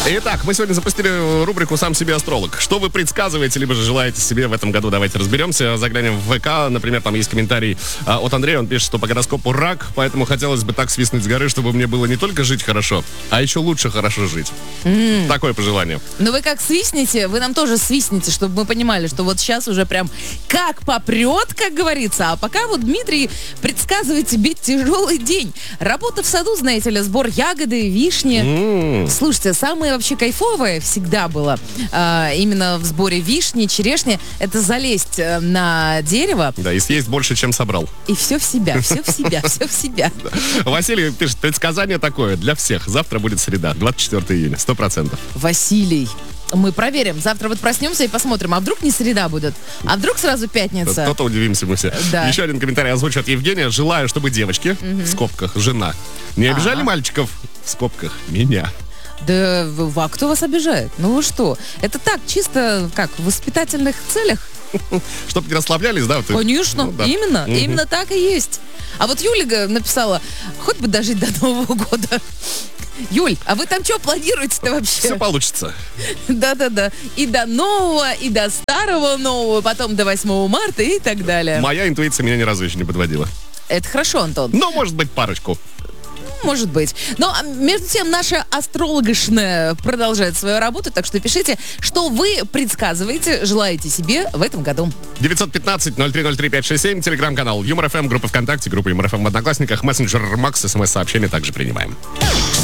Итак, мы сегодня запустили рубрику «Сам себе астролог». Что вы предсказываете, либо же желаете себе в этом году? Давайте разберемся. Заглянем в ВК. Например, там есть комментарий от Андрея. Он пишет, что по гороскопу рак, поэтому хотелось бы так свистнуть с горы, чтобы мне было не только жить хорошо, а еще лучше хорошо жить. Такое пожелание. Ну вы как свистнете, вы нам тоже свистните, чтобы мы понимали, что вот сейчас уже прям как попрет, как говорится. А пока вот Дмитрий предсказывает тебе тяжелый день. Работа в саду, знаете ли, сбор ягоды, вишни. Слушайте, самое вообще кайфовое всегда было именно в сборе вишни, черешни, это залезть на дерево. Да, и съесть больше, чем собрал. И все в себя, все в себя, все в себя. Василий пишет, предсказание такое для всех. Завтра будет среда, 24 июня, 100%. Василий, мы проверим. Завтра вот проснемся и посмотрим, а вдруг не среда будет? А вдруг сразу пятница? То-то удивимся мы все. Да. Еще один комментарий озвучу от Евгения. Желаю, чтобы девочки, в скобках, жена, не обижали мальчиков, в скобках, меня. Да, а кто вас обижает? Ну вы что? Это так, чисто как, в воспитательных целях? Чтоб не расслаблялись, да? Конечно, Ну, да. именно так и есть. А вот Юлига написала, хоть бы дожить до Нового года. Юль, а вы там что планируете-то вообще? Все получится. Да-да-да. И до нового, и до старого нового, потом до 8 марта и так далее. Моя интуиция меня ни разу еще не подводила. Это хорошо, Антон. Ну, может быть, парочку. Может быть. Но между тем наша астрологошная продолжает свою работу, так что пишите, что вы предсказываете, желаете себе в этом году. 915-0303-567, телеграм-канал Юмор ФМ, группа ВКонтакте, группа Юмор ФМ в Одноклассниках, мессенджер Макс, смс-сообщения также принимаем.